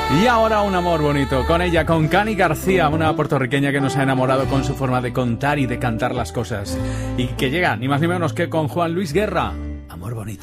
Y ahora un amor bonito con ella, con Cani García, una puertorriqueña que nos ha enamorado con su forma de contar y de cantar las cosas. Y que llega ni más ni menos que con Juan Luis Guerra. Amor bonito.